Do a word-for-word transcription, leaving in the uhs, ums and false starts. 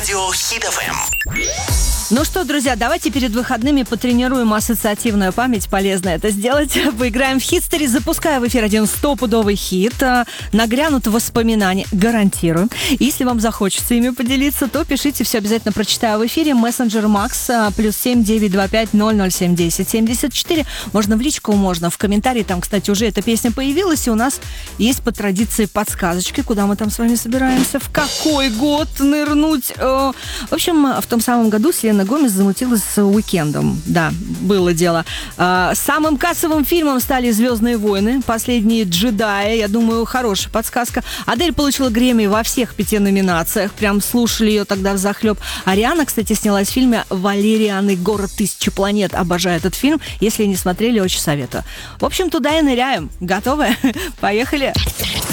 Радио Хит эф эм. Ну что, друзья, давайте перед выходными потренируем ассоциативную память. Полезно это сделать. Поиграем в Хитстери. Запускаю в эфир один стопудовый хит. Нагрянут воспоминания. Гарантирую. Если вам захочется ими поделиться, то пишите, все обязательно прочитаю в эфире. Мессенджер Макс плюс семь девять два пять ноль ноль семь десять семьдесят четыре. Можно в личку, можно в комментарии. Там, кстати, уже эта песня появилась. И у нас есть по традиции подсказочки, куда мы там с вами собираемся, в какой год нырнуть. В общем, в том самом году Селена Гомес замутилась с «Уикендом». Да, было дело. Самым кассовым фильмом стали «Звездные войны», «Последние джедаи». Я думаю, хорошая подсказка. Адель получила Грэмми во всех пяти номинациях. Прям слушали ее тогда взахлеб. Ариана, кстати, снялась в фильме «Валериан и город тысячи планет». Обожаю этот фильм. Если не смотрели, очень советую. В общем, туда и ныряем. Готовы? Поехали!